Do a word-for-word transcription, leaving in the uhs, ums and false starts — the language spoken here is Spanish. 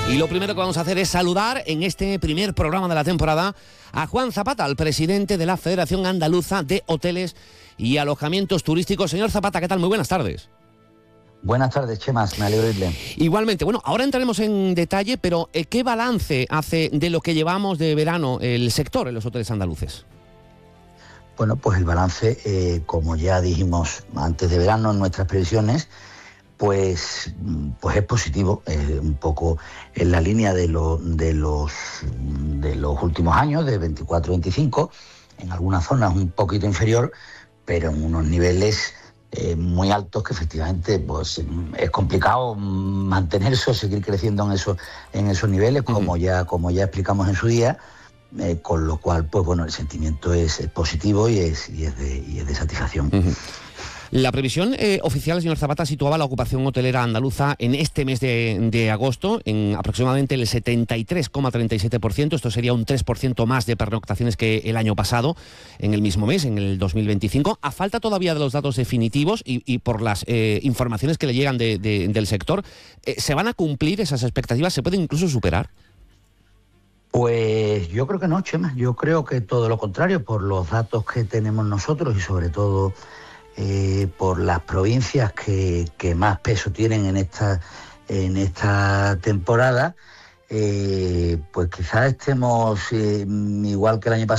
Y lo primero que vamos a hacer es saludar en este primer programa de la temporada a Juan Zapata, el presidente de la Federación Andaluza de Hoteles y Alojamientos Turísticos. Señor Zapata, ¿qué tal? Muy buenas tardes. Buenas tardes, Chemas, me alegro de irle. Igualmente, bueno, ahora entraremos en detalle, pero ¿qué balance hace de lo que llevamos de verano el sector en los hoteles andaluces? Bueno, pues el balance, eh, como ya dijimos antes de verano en nuestras previsiones, pues, pues es positivo, eh, un poco en la línea de, lo, de, los, de los últimos años, de veinticuatro veinticinco, en algunas zonas un poquito inferior, pero en unos niveles eh, muy altos que efectivamente pues, es complicado mantenerse o seguir creciendo en esos, en esos niveles, como, uh-huh. ya, como ya explicamos en su día. Eh, con lo cual, pues bueno, el sentimiento es, es positivo y es, y, es de, y es de satisfacción. Uh-huh. La previsión eh, oficial, señor Zapata, situaba la ocupación hotelera andaluza en este mes de, de agosto en aproximadamente el setenta y tres coma treinta y siete por ciento. Esto sería un tres por ciento más de pernoctaciones que el año pasado, en el mismo mes, en el dos mil veinticinco. A falta todavía de los datos definitivos y, y por las eh, informaciones que le llegan de, de, del sector, eh, ¿se van a cumplir esas expectativas? ¿Se pueden incluso superar? Pues yo creo que no, Chema. Yo creo que todo lo contrario, por los datos que tenemos nosotros y sobre todo eh, por las provincias que, que más peso tienen en esta, en esta temporada, eh, pues quizás estemos eh, igual que el año pasado.